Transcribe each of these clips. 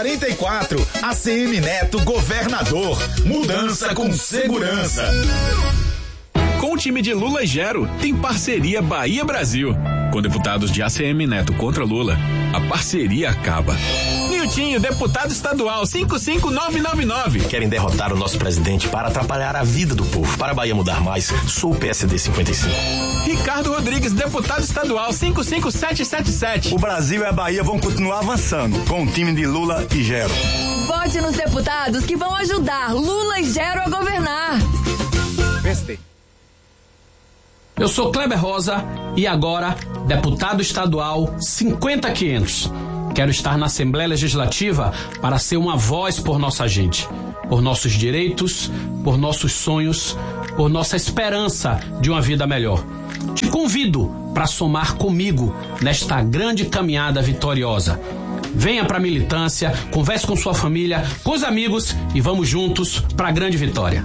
44. ACM Neto, governador. Mudança com segurança. Com o time de Lula e Gero, tem parceria Bahia-Brasil. Com deputados de ACM Neto contra Lula, a parceria acaba. Niltinho, deputado estadual 55999. Querem derrotar o nosso presidente para atrapalhar a vida do povo. Para a Bahia mudar mais, sou o PSD 55. Ricardo Rodrigues, deputado estadual 55777. O Brasil e a Bahia vão continuar avançando com o time de Lula e Gero. Vote nos deputados que vão ajudar Lula e Gero a governar. PSD. Eu sou Kleber Rosa e agora deputado estadual 50500. Quero estar na Assembleia Legislativa para ser uma voz por nossa gente, por nossos direitos, por nossos sonhos, por nossa esperança de uma vida melhor. Te convido para somar comigo nesta grande caminhada vitoriosa. Venha para a militância, converse com sua família, com os amigos e vamos juntos para a grande vitória.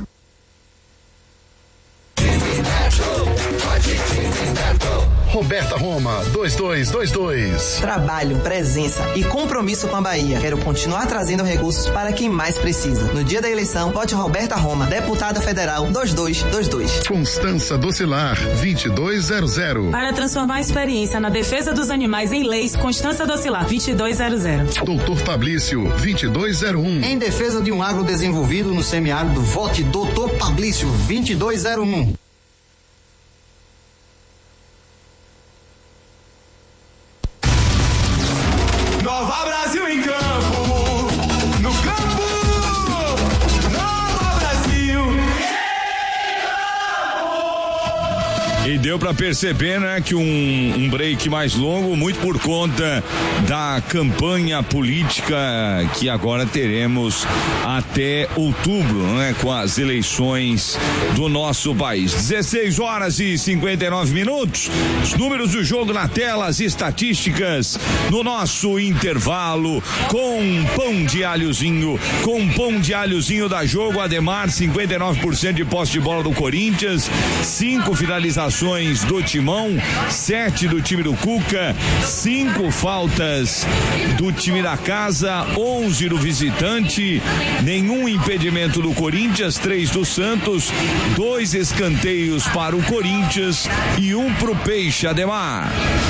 Roberta Roma, 2222. Trabalho, presença e compromisso com a Bahia. Quero continuar trazendo recursos para quem mais precisa. No dia da eleição, vote Roberta Roma, deputada federal 2222. Constança Docilar, 2200. Para transformar a experiência na defesa dos animais em leis, Constança Docilar, 2200. Doutor Pablício, 2201. Em defesa de um agro desenvolvido no semiárido, vote Doutor Pablício, 2201. Nova Brasil em campo, no campo, Nova Brasil em campo. E deu pra perceber, né, que um break mais longo, muito por conta da campanha política que agora teremos até outubro, né, com as eleições do nosso país. 16h59. Os números do jogo na tela, as estatísticas no nosso intervalo com pão de alhozinho. Com pão de alhozinho da Jogo Ademar, 59% de posse de bola do Corinthians, 5 finalizações do Timão, 7 do time do Cuca, 5 faltas do time da casa, 11 do visitante, nenhum impedimento do Corinthians, 3 do Santos, 2 escanteios para o Corinthians e 1 pro Peixe, Ademar.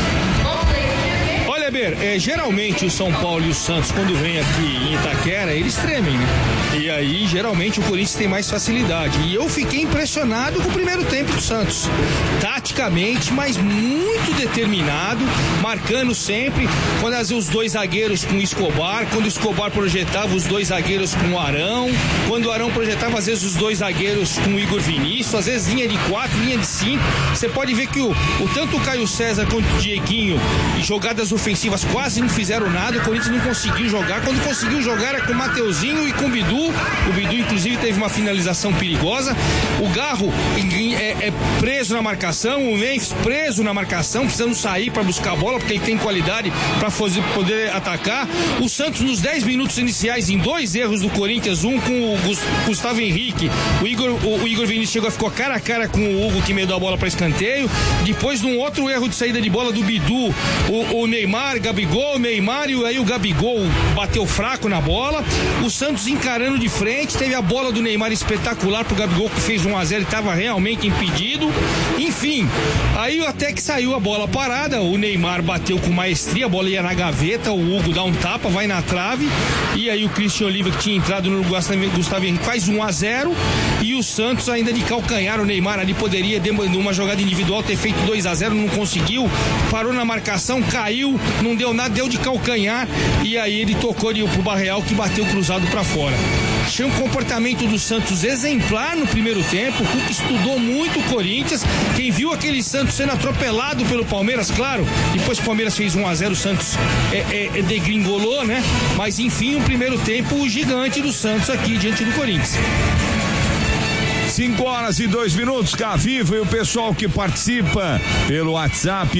Olha, Ber, geralmente o São Paulo e o Santos, quando vem aqui em Itaquera, eles tremem, né? E aí, geralmente, o Corinthians tem mais facilidade. E eu fiquei impressionado com o primeiro tempo do Santos. Taticamente, mas muito determinado, marcando sempre. Quando às vezes os 2 zagueiros com o Escobar, quando o Escobar projetava os 2 zagueiros com o Arão, quando o Arão projetava às vezes os 2 zagueiros com o Igor Vinícius, às vezes linha de 4, linha de 5. Você pode ver que tanto o Caio César quanto o Dieguinho, em jogadas ofensivas, quase não fizeram nada. O Corinthians não conseguiu jogar. Quando conseguiu jogar era com o Mateuzinho e com o Bidu. O Bidu, inclusive, teve uma finalização perigosa. O Garro é preso na marcação. O Memphis preso na marcação, precisando sair para buscar a bola, porque ele tem qualidade para poder atacar. O Santos, nos 10 minutos iniciais, em 2 erros do Corinthians, um com o Gustavo Henrique. O Igor Vinícius ficou cara a cara com o Hugo, que meio da bola para escanteio. Depois de um outro erro de saída de bola do Bidu, o Neymar, Gabigol, Neymar, e aí o Gabigol bateu fraco na bola. O Santos encarando de frente, teve a bola do Neymar espetacular pro Gabigol, que fez 1-0 e estava realmente impedido. Enfim, aí até que saiu a bola parada, o Neymar bateu com maestria, a bola ia na gaveta, o Hugo dá um tapa, vai na trave, e aí o Christian Oliva, que tinha entrado no Gustavo Henrique, faz 1-0, e o Santos ainda de calcanhar, o Neymar ali poderia, numa jogada individual, ter feito 2-0, não conseguiu, parou na marcação, caiu, não deu nada, deu de calcanhar, e aí ele tocou pro Barreal, que bateu cruzado para fora. Achei um comportamento do Santos exemplar no primeiro tempo. O Cuca estudou muito o Corinthians. Quem viu aquele Santos sendo atropelado pelo Palmeiras, claro, depois que o Palmeiras fez 1-0, o Santos degringolou, né? Mas enfim, um primeiro tempo gigante do Santos aqui diante do Corinthians. 5h02, Gaviva e o pessoal que participa pelo WhatsApp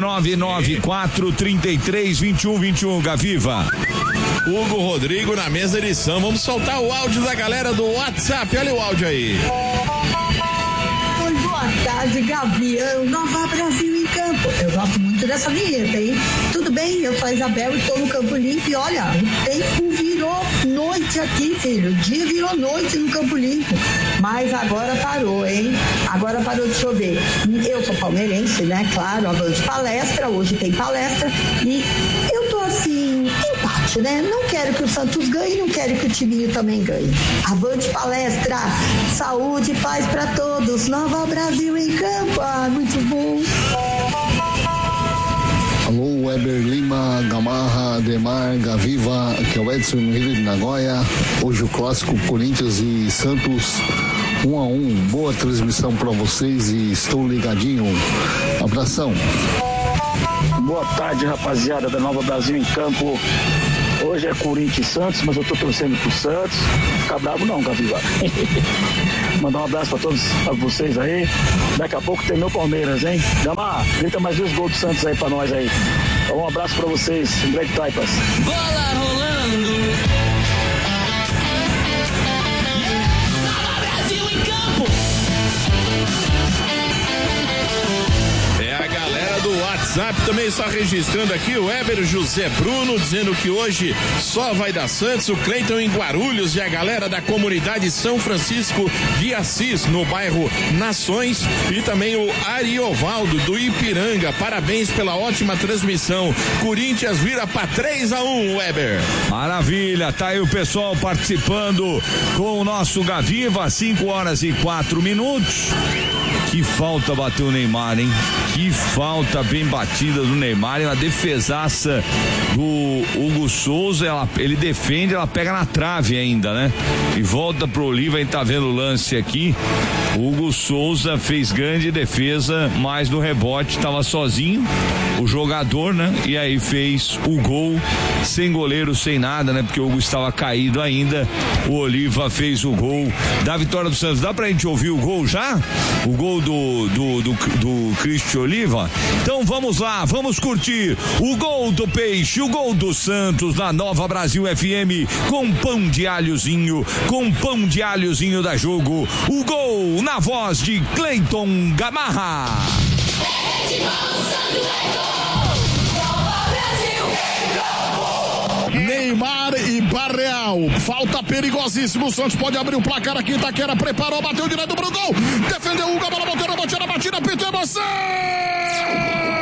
11-994-33-21-21, Gaviva. Hugo Rodrigo na mesa de som. Vamos soltar o áudio da galera do WhatsApp. Olha o áudio aí. Oi, boa tarde, Gavião. Nova Brasil em campo. Eu gosto muito dessa vinheta, hein? Tudo bem? Eu sou a Isabel e estou no Campo Limpo. E olha, o tempo virou. aqui, filho. Dia virou noite no Campo Limpo. Mas agora parou, hein? Agora parou de chover. Eu sou palmeirense, né? Claro, avante palestra. Hoje tem palestra. E eu tô assim, empate, né? Não quero que o Santos ganhe, não quero que o timinho também ganhe. Avante palestra. Saúde e paz pra todos. Nova Brasil em campo. Ah, muito bom. Alô, Weber Lima, Gamarra, Ademar, Gaviva, aqui é o Edson no Rio de Nagoya. Hoje o clássico Corinthians e Santos 1-1. Boa transmissão para vocês e estou ligadinho. Abração. Boa tarde, rapaziada da Nova Brasil em Campo. Hoje é Corinthians e Santos, mas eu tô torcendo pro Santos. Fica bravo não, Gaviva. Mandar um abraço pra todos vocês aí. Daqui a pouco tem meu Palmeiras, hein? Gama, grita mais 2 gols do Santos aí pra nós aí. Então, um abraço pra vocês, Black Taipas. Bola rolando. Nova Brasil em Campo. Do WhatsApp também está registrando aqui o Weber José Bruno, dizendo que hoje só vai dar Santos, o Cleiton em Guarulhos e a galera da comunidade São Francisco de Assis, no bairro Nações, e também o Ariovaldo do Ipiranga. Parabéns pela ótima transmissão. Corinthians vira para 3-1, Weber. Maravilha, tá aí o pessoal participando com o nosso Gaviva, 5h04. Que falta bateu o Neymar, hein? Que falta bem batida do Neymar, e uma defesaça do Hugo Souza. Ele defende, ela pega na trave ainda, né? E volta pro Oliva, a gente tá vendo o lance aqui. O Hugo Souza fez grande defesa, mas no rebote tava sozinho o jogador, né? E aí fez o gol, sem goleiro, sem nada, né? Porque o Hugo estava caído ainda. O Oliva fez o gol da vitória do Santos. Dá pra gente ouvir o gol já? O gol do Cristian Oliva? Então vamos lá, vamos curtir o gol do Peixe, o gol do Santos na Nova Brasil FM, com pão de alhozinho da Jogo. O gol na voz de Cleiton Gamarra. Neymar e Barreal, falta perigosíssimo. O Santos pode abrir o placar aqui. Itaquera preparou, bateu direto pro gol, defendeu o Hugo, a bola bateu na batida, pintou emoção.